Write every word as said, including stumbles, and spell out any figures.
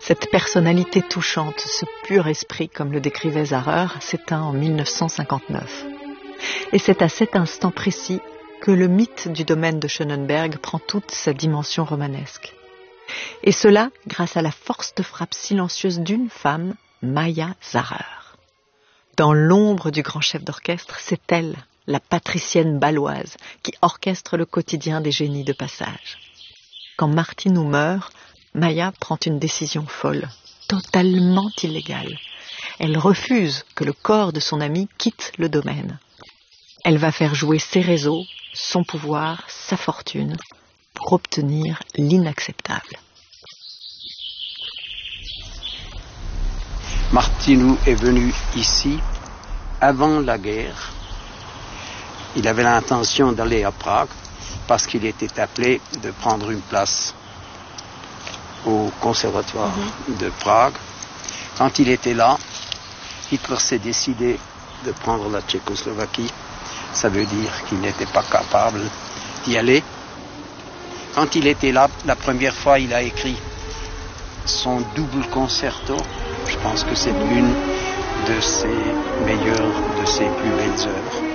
Cette personnalité touchante, ce pur esprit, comme le décrivait Zahrer, s'éteint en mille neuf cent cinquante-neuf. Et c'est à cet instant précis que le mythe du domaine de Schönenberg prend toute sa dimension romanesque. Et cela grâce à la force de frappe silencieuse d'une femme, Maja Zahrer. Dans l'ombre du grand chef d'orchestre, c'est elle, la patricienne bâloise, qui orchestre le quotidien des génies de passage. Quand Martineau meurt, Maja prend une décision folle, totalement illégale. Elle refuse que le corps de son ami quitte le domaine. Elle va faire jouer ses réseaux, son pouvoir, sa fortune, pour obtenir l'inacceptable. Martineau est venu ici avant la guerre. Il avait l'intention d'aller à Prague parce qu'il était appelé de prendre une place au conservatoire mmh. de Prague. Quand il était là, Hitler s'est décidé de prendre la Tchécoslovaquie. Ça veut dire qu'il n'était pas capable d'y aller. Quand il était là, la première fois, il a écrit son double concerto. Je pense que c'est une de ses meilleures, de ses plus belles œuvres.